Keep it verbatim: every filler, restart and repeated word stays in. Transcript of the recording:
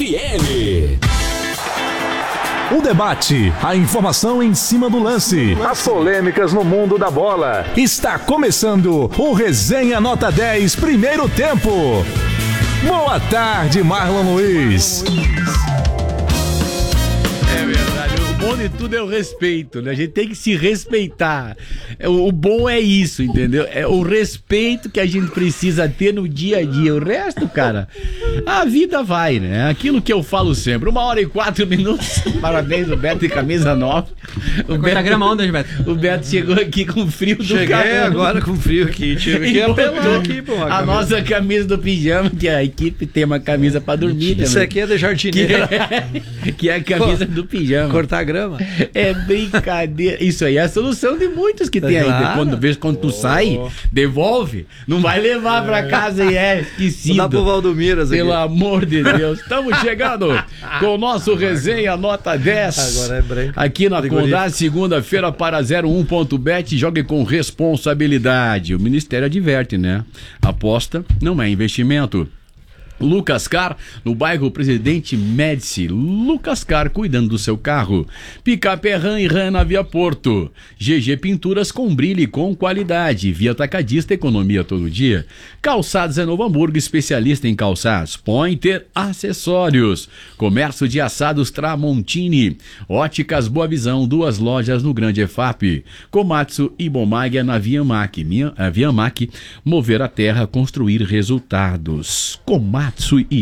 F M. O debate, a informação em cima do lance, as polêmicas no mundo da bola. Está começando o Resenha Nota dez, primeiro tempo. Boa tarde, Marlon Luiz. É verdade, o bom de tudo é o respeito, né? A gente tem que se respeitar. O, o bom é isso, entendeu? É o respeito que a gente precisa ter no dia a dia. O resto, cara, a vida vai, né? Aquilo que eu falo sempre, uma hora e quatro minutos. Parabéns, o Beto de camisa nova. O Beto, a grama onda, Beto. O Beto chegou aqui com frio do Cheguei caramba. agora com frio aqui. Tive que apelar aqui, pô. A camisa. Nossa camisa do pijama, que a equipe tem uma camisa pra dormir. Isso também. aqui é de jardineiro. Que é, que é a camisa Pô, do pijama. Cortar grama. É brincadeira. Isso aí é a solução de muitos que tem claro. aí. Quando vez quando tu oh. sai, devolve. Não vai levar pra casa e é esquecido. Dá pro Valdomiras aqui. Pelo amor de Deus. Estamos chegando com o nosso Resenha Nota dez. Agora é branco. Aqui na Condá, segunda-feira para zero um ponto bet. Jogue com responsabilidade. O Ministério adverte, né? Aposta não é investimento. Lucas Car, no bairro Presidente Médici. Lucas Car, cuidando do seu carro. Picape Ram e Ram na Via Porto. G G Pinturas com brilho e com qualidade. Via Atacadista, economia todo dia. Calçados é Novo Hamburgo, especialista em calçados. Pointer Acessórios. Comércio de assados Tramontini. Óticas Boa Visão, duas lojas no Grande E F A P. Komatsu e Bomag na Via Mac. Via Mac, mover a terra, construir resultados. Komatsu e